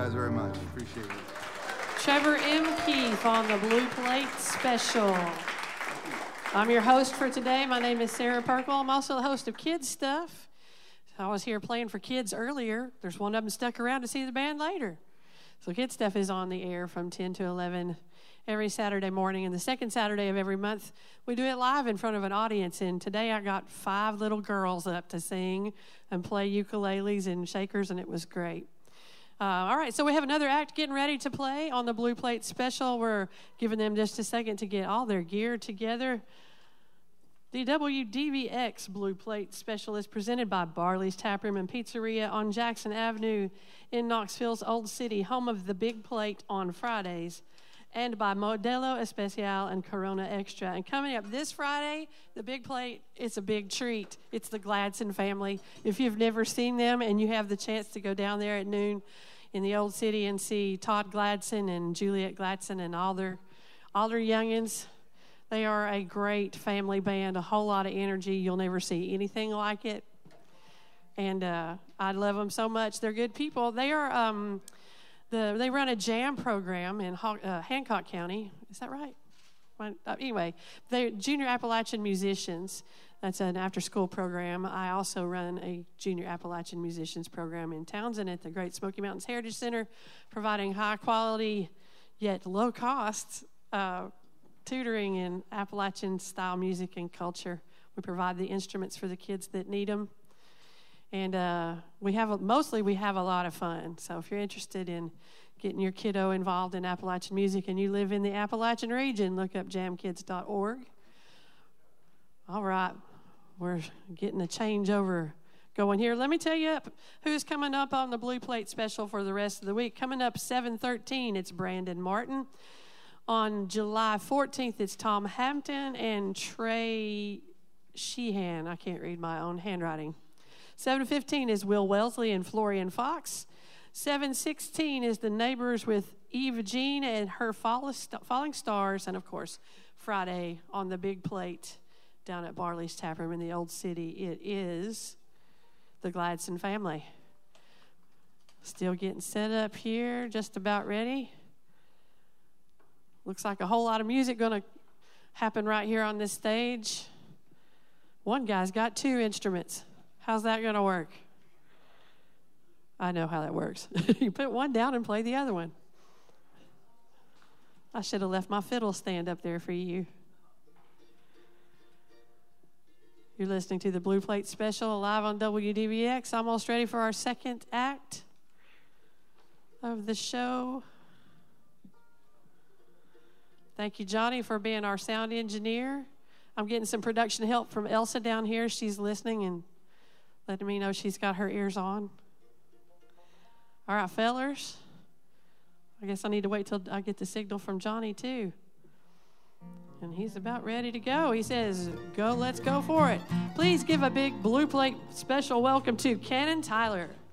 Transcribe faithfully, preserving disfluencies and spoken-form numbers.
guys very much. Appreciate it. Trevor M. Keith on the Blue Plate Special. I'm your host for today. My name is Sarah Perkle. I'm also the host of Kids Stuff. I was here playing for kids earlier. There's one of them stuck around to see the band later. So Kids Stuff is on the air from ten to eleven every Saturday morning. And the second Saturday of every month, we do it live in front of an audience. And today I got five little girls up to sing and play ukuleles and shakers, and it was great. Uh, all right, so we have another act getting ready to play on the Blue Plate Special. We're giving them just a second to get all their gear together. The W D V X Blue Plate Special is presented by Barley's Taproom and Pizzeria on Jackson Avenue in Knoxville's Old City, home of the Big Plate on Fridays, and by Modelo Especial and Corona Extra. And coming up this Friday, the Big Plate, it's a big treat. It's the Gladson family. If you've never seen them and you have the chance to go down there at noon in the Old City and see Todd Gladson and Juliet Gladson and all their, all their youngins, they are a great family band, a whole lot of energy. You'll never see anything like it. And uh, I love them so much. They're good people. They are... Um, The, they run a jam program in uh, Hancock County. Is that right? Uh, anyway, they're Junior Appalachian Musicians. That's an after-school program. I also run a Junior Appalachian Musicians program in Townsend at the Great Smoky Mountains Heritage Center, providing high-quality yet low-cost uh, tutoring in Appalachian-style music and culture. We provide the instruments for the kids that need them. And uh, we have a, mostly we have a lot of fun. So if you're interested in getting your kiddo involved in Appalachian music and you live in the Appalachian region, look up jam kids dot org. All right, we're getting a changeover going here. Let me tell you who's coming up on the Blue Plate Special for the rest of the week. Coming up seven thirteen, it's Brandon Martin. On July fourteenth, it's Tom Hampton and Trey Sheehan. I can't read my own handwriting. seven fifteen is Will Wellesley and Florian Fox. seven sixteen is The Neighbors with Eva Jean and her Falling Stars. And, of course, Friday on the Big Plate down at Barley's Taproom in the Old City, it is the Gladson family. Still getting set up here, just about ready. Looks like a whole lot of music going to happen right here on this stage. One guy's got two instruments. How's that going to work? I know how that works. You put one down and play the other one. I should have left my fiddle stand up there for you. You're listening to the Blue Plate Special live on W D V X. Almost ready for our second act of the show. Thank you, Johnny, for being our sound engineer. I'm getting some production help from Elsa down here. She's listening and letting me know she's got her ears on. All right, fellers. I guess I need to wait till I get the signal from Johnny, too. And he's about ready to go. He says, go, let's go for it. Please give a big Blue Plate Special welcome to Cannon Tyler.